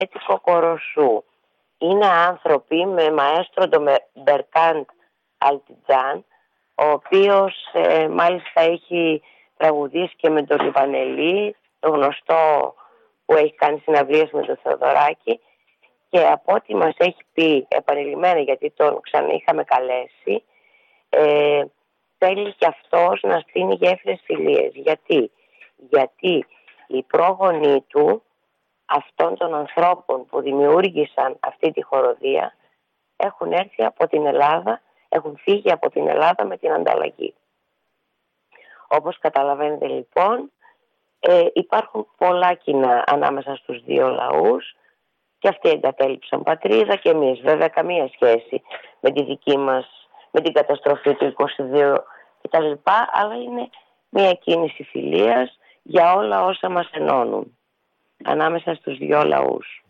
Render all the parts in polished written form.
ρεμπέτικο Κοροσού. Είναι άνθρωποι με μαέστρο τον Μπερκάντ Αλτιτζάν, ο οποίος μάλιστα έχει τραγουδήσει και με τον Λιβανελή, το γνωστό που έχει κάνει συναυλίες με τον Θεοδωράκη, και από ό,τι μας έχει πει επανειλημμένα, γιατί τον ξαναείχαμε καλέσει, θέλει και αυτός να στείνει γέφυρες φιλίες. Γιατί οι πρόγονοι του, αυτών των ανθρώπων που δημιούργησαν αυτή τη χοροδία, έχουν έρθει από την Ελλάδα, έχουν φύγει από την Ελλάδα με την ανταλλαγή. Όπως καταλαβαίνετε λοιπόν, υπάρχουν πολλά κοινά ανάμεσα στους δύο λαούς, και αυτοί εγκατέλειψαν πατρίδα και εμείς. Βέβαια καμία σχέση με τη δική μας, με την καταστροφή του 22 κτλ. Αλλά είναι μια κίνηση φιλίας για όλα όσα μας ενώνουν ανάμεσα στους δύο λαούς.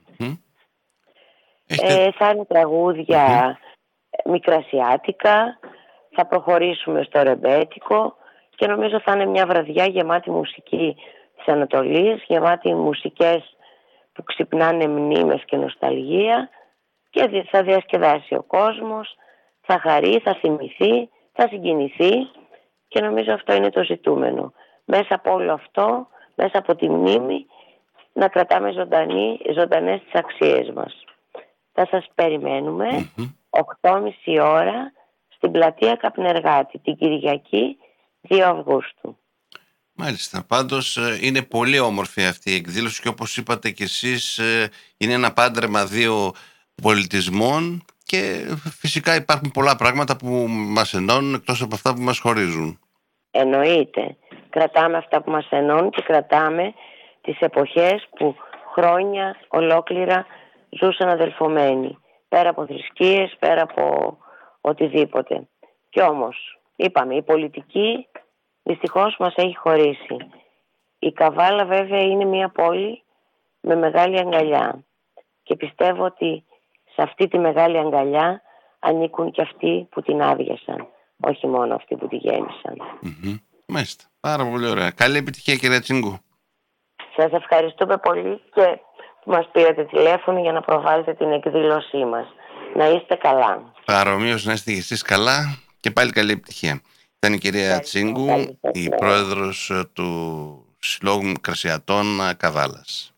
Θα είναι τραγούδια μικρασιάτικα, θα προχωρήσουμε στο ρεμπέτικο και νομίζω θα είναι μια βραδιά γεμάτη μουσική της Ανατολής, γεμάτη μουσικές που ξυπνάνε μνήμες και νοσταλγία, και θα διασκεδάσει ο κόσμος, θα χαρεί, θα θυμηθεί, θα συγκινηθεί, και νομίζω αυτό είναι το ζητούμενο. Μέσα από όλο αυτό, μέσα από τη μνήμη, να κρατάμε ζωντανές τις αξίες μας. Θα σας περιμένουμε 8.30 ώρα στην πλατεία Καπνεργάτη την Κυριακή 2 Αυγούστου. Μάλιστα. Πάντως είναι πολύ όμορφη αυτή η εκδήλωση και όπως είπατε και εσείς, είναι ένα πάντρεμα δύο πολιτισμών και φυσικά υπάρχουν πολλά πράγματα που μας ενώνουν εκτός από αυτά που μας χωρίζουν. Εννοείται. Κρατάμε αυτά που μας ενώνουν και κρατάμε τις εποχές που χρόνια ολόκληρα ζούσαν αδελφωμένοι. Πέρα από θρησκείες, πέρα από οτιδήποτε. Κι όμως, είπαμε, η πολιτική δυστυχώς μας έχει χωρίσει. Η Καβάλα βέβαια είναι μια πόλη με μεγάλη αγκαλιά. Και πιστεύω ότι σε αυτή τη μεγάλη αγκαλιά ανήκουν και αυτοί που την άδειασαν. Όχι μόνο αυτοί που τη γέμισαν. Μάλιστα. Πάρα πολύ ωραία. Καλή επιτυχία κυρία Τσίγκου. Σας ευχαριστούμε πολύ και που μας πήρατε τηλέφωνο για να προβάλλετε την εκδήλωσή μας. Να είστε καλά. Παρομοίως να είστε και εσείς καλά και πάλι καλή επιτυχία. Ήταν η κυρία Τσίγκου, η πρόεδρος του Συλλόγου Μικρασιατών Καβάλας.